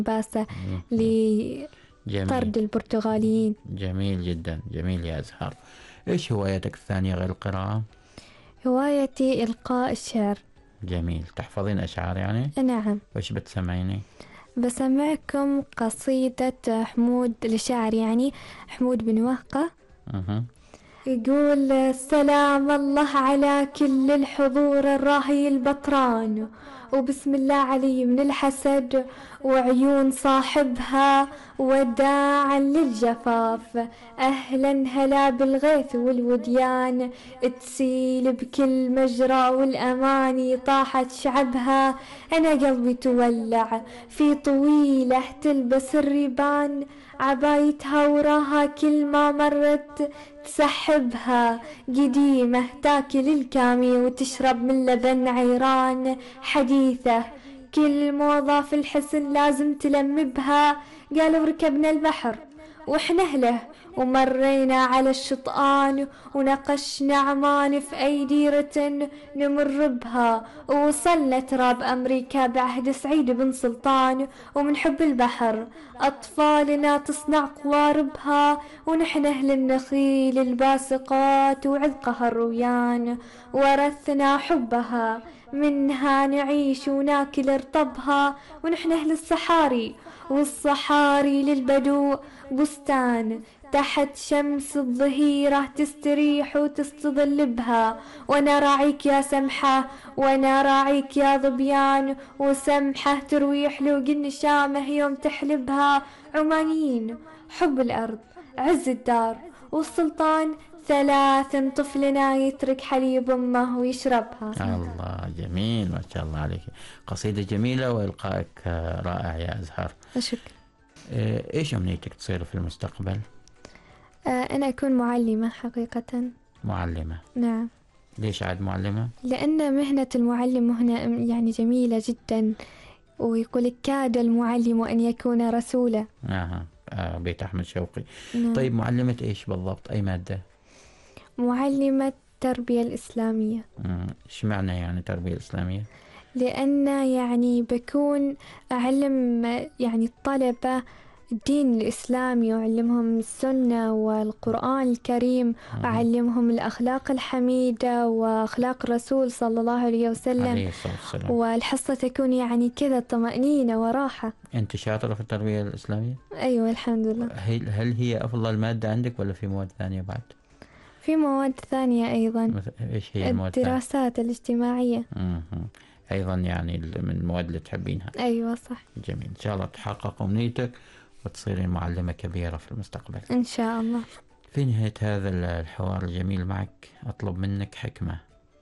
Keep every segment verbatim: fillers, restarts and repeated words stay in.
باسة لطرد البرتغاليين. جميل جدا، جميل يا أزهار. إيش هوايتك الثانية غير القراءة؟ هوايتي إلقاء الشعر. جميل، تحفظين أشعار يعني؟ نعم. وإيش بتسمعيني؟ بسمعكم قصيدة حمود لشاعر يعني حمود بن وهقة. أه. يقول: سلام الله على كل الحضور الراهي البطران، وبسم الله علي من الحسد وعيون صاحبها وداعا للجفاف. أهلا هلا بالغيث والوديان تسيل بكل مجرى والأماني طاحت شعبها. أنا قلبي تولع في طويلة تلبس الريبان، عبايتها وراها كل ما مرت تسحبها. قديمة تاكل الكامي وتشرب من لبن عيران، حديثة كل موضة في الحسن لازم تلمبها. قالوا ركبنا البحر واحنا اهله ومرينا على الشطآن، ونقشنا عمان في أي ديرة نمر بها، ووصلنا تراب أمريكا بعهد سعيد بن سلطان. ومن حب البحر أطفالنا تصنع قواربها، ونحن أهل النخيل الباسقات وعذقها الرويان، ورثنا حبها منها نعيش وناكل رطبها. ونحن أهل الصحاري والصحاري للبدو بستان، تحت شمس الظهيرة تستريح وتستظل بها. وانا راعيك يا سمحة وانا راعيك يا ظبيان، وسمحة تروي حلوق النشامة يوم تحلبها. عمانيين حب الأرض عز الدار والسلطان، ثلاث طفلنا يترك حليب أمه ويشربها. الله، جميل ما شاء الله عليك، قصيدة جميلة وإلقائك رائع يا أزهار. شكرا. إيش أمنيتك تصير في المستقبل؟ أنا أكون معلمة حقيقة. معلمة؟ نعم. ليش عاد معلمة؟ لأن مهنة المعلم مهنة يعني جميلة جدا، ويقول كاد المعلم أن يكون رسولا. آه. آه بيت أحمد شوقي. نعم. طيب معلمة إيش بالضبط؟ أي مادة؟ معلمة التربية الإسلامية. إيش معنى يعني تربية إسلامية؟ لأن يعني بكون أعلم يعني الطلبة الدين الإسلامي، وأعلمهم السنة والقرآن الكريم، وأعلمهم الأخلاق الحميدة وأخلاق الرسول صلى الله عليه وسلم عليه الصلاة والسلام. والحصة تكون يعني كذا طمأنينة وراحة. أنت شاطرة في التربية الإسلامية؟ أيوة الحمد لله. هل, هل هي أفضل مادة عندك ولا في مواد ثانية بعد؟ في مواد ثانية أيضا. إيش هي المواد الثانية؟ الدراسات الاجتماعية. مم. أيضا يعني من المواد اللي تحبينها. أيوة صح. جميل، إن شاء الله تحقق أمنيتك وتصيرين معلمة كبيرة في المستقبل إن شاء الله. في نهاية هذا الحوار الجميل معك أطلب منك حكمة.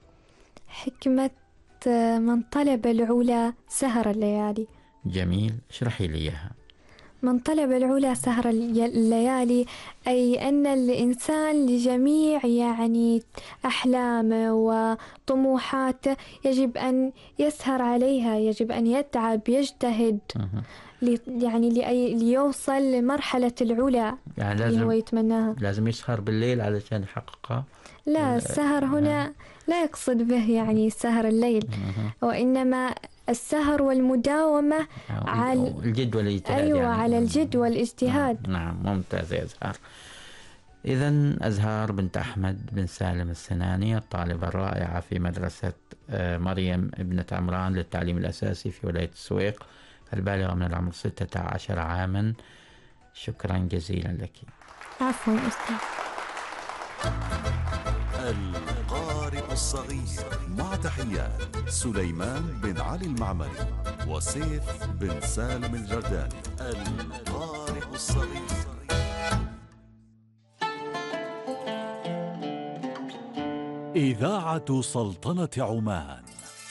حكمة من طلب العلا سهر الليالي. جميل، اشرحي لي إياها. من طلب العلا سهر الليالي أي أن الإنسان لجميع يعني أحلامه وطموحاته يجب أن يسهر عليها، يجب أن يتعب يجتهد لي يعني لأي ليوصل لمرحلة العلا يعني اللي لازم هو يتمناها. لازم يسهر بالليل علشان يحققها؟ لا، السهر هنا لا يقصد به يعني سهر الليل، وإنما السهر والمداومة على الجد والاجتهاد. أيوة يعني على الجد والاجتهاد. نعم ممتاز يا أزهار. إذن أزهار بنت أحمد بن سالم السناني، الطالبة الرائعة في مدرسة مريم ابنة عمران للتعليم الأساسي في ولاية السويق، البالغة من العمر ستة عشر عاما. شكرا جزيلا لك. عفوا أستاذ. القارئ الصغير مع تحيات سليمان بن علي المعمري وسيف بن سالم الجرداني. القارئ الصغير. إذاعة سلطنة عمان.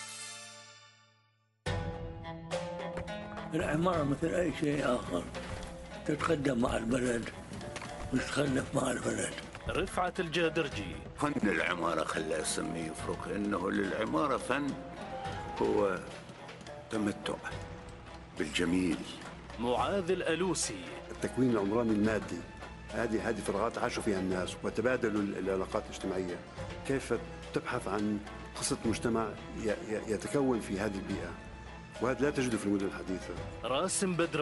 العمارة مثل أي شيء آخر تتقدم مع البلد وتتخلف مع البلد. رفعت الجادرجي. فن العمارة خلاه يسميه يفرق، إنه للعمارة فن هو تمتع بالجميل. معاذ الألوسي. التكوين العمراني المادي، هذه هذه فراغات عاشوا فيها الناس وتبادلوا العلاقات الاجتماعية. كيف تبحث عن قصة مجتمع يتكون في هذه البيئة، وهذا لا تجده في المدن الحديثة. راسم بدر